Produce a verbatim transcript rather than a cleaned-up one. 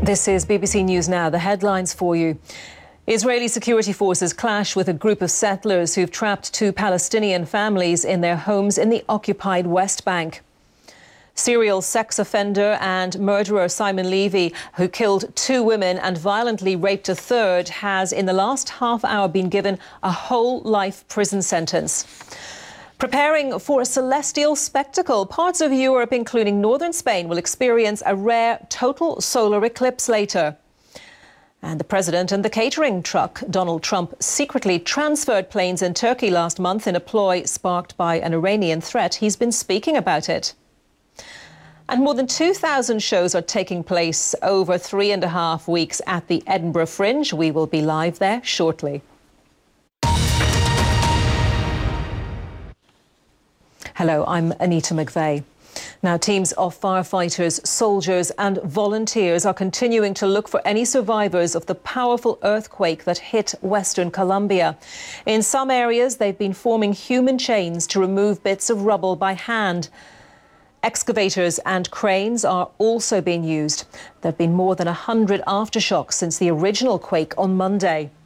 This is B B C News Now. The headlines for you. Israeli security forces clash with a group of settlers who've trapped two Palestinian families in their homes in the occupied West Bank. Serial sex offender and murderer Simon Levy, who killed two women and violently raped a third, has in the last half hour been given a whole life prison sentence. Preparing for a celestial spectacle, parts of Europe, including northern Spain, will experience a rare total solar eclipse later. And the president and the catering truck, Donald Trump, secretly transferred planes in Turkey last month in a ploy sparked by an Iranian threat. He's been speaking about it. And more than two thousand shows are taking place over three and a half weeks at the Edinburgh Fringe. We will be live there shortly. Hello, I'm Anita McVeigh. Now, teams of firefighters, soldiers and volunteers are continuing to look for any survivors of the powerful earthquake that hit Western Colombia. In some areas, they've been forming human chains to remove bits of rubble by hand. Excavators and cranes are also being used. There have been more than one hundred aftershocks since the original quake on Monday.